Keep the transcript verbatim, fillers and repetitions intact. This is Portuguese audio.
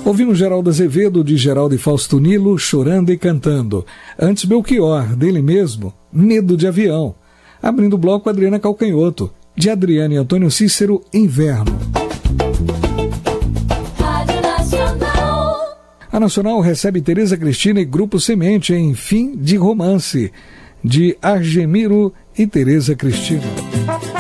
Ouvimos Geraldo Azevedo, de Geraldo e Fausto Nilo, Chorando e Cantando. Antes, Belchior, dele mesmo, Medo de Avião. Abrindo o bloco, Adriana Calcanhoto, de Adriana e Antônio Cícero, Inverno. Rádio Nacional. A Nacional recebe Tereza Cristina e Grupo Semente em Fim de Romance, de Argemiro e Tereza Cristina.